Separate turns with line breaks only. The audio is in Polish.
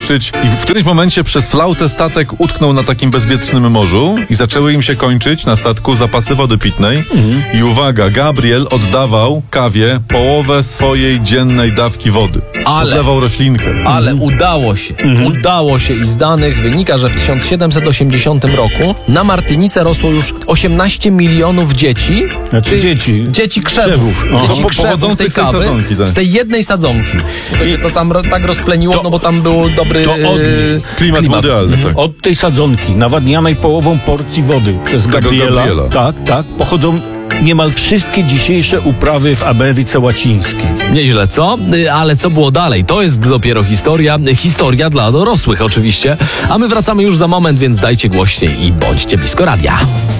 niszczyć. I w którymś momencie przez flautę statek utknął na takim bezwietrznym morzu i zaczęły im się kończyć na statku zapasy wody pitnej. I uwaga, Gabriel oddawał kawie połowę swojej dziennej dawki wody. Odlewał roślinkę.
Ale udało się. Udało się i z danych wynika, że w 1780 roku na Martynice rosło już 18 milionów dzieci.
Znaczy
Dzieci krzewów.
O.
Dzieci krzewów tej
pochodzących z tej
kawy.
sadzonki, tak.
Z tej jednej sadzonki. To się to tam tak rozpleniło,
To-
no bo tam był dobry
to od niej.
Klimat mondialny, tak.
Od tej sadzonki, nawadnianej połową porcji wody przez Gabriela, tak, pochodzą niemal wszystkie dzisiejsze uprawy w Ameryce Łacińskiej.
Nieźle, co? Ale co było dalej? To jest dopiero historia. Historia dla dorosłych oczywiście. A my wracamy już za moment, więc dajcie głośniej i bądźcie blisko radia.